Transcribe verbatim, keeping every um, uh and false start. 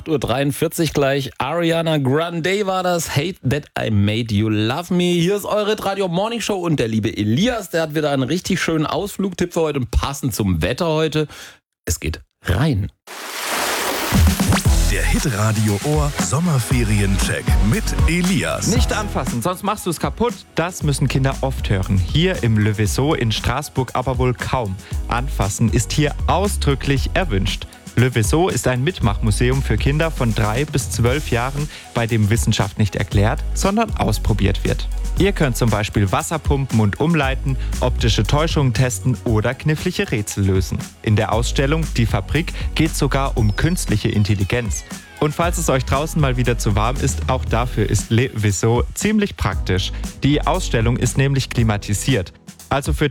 acht Uhr dreiundvierzig gleich. Ariana Grande war das. Hate That I Made You Love Me. Hier ist eure Radio Morning Show und der liebe Elias, der hat wieder einen richtig schönen Ausflugtipp für heute, passend zum Wetter heute. Es geht rein. Der Hitradio Ohr Sommerferien-Check mit Elias. Nicht anfassen, sonst machst du es kaputt. Das müssen Kinder oft hören. Hier im Le Vaisseau in Straßburg aber wohl kaum. Anfassen ist hier ausdrücklich erwünscht. Le Vaisseau ist ein Mitmachmuseum für Kinder von drei bis zwölf Jahren, bei dem Wissenschaft nicht erklärt, sondern ausprobiert wird. Ihr könnt zum Beispiel Wasser pumpen und umleiten, optische Täuschungen testen oder knifflige Rätsel lösen. In der Ausstellung Die Fabrik geht es sogar um künstliche Intelligenz. Und falls es euch draußen mal wieder zu warm ist, auch dafür ist Le Vaisseau ziemlich praktisch. Die Ausstellung ist nämlich klimatisiert. Also für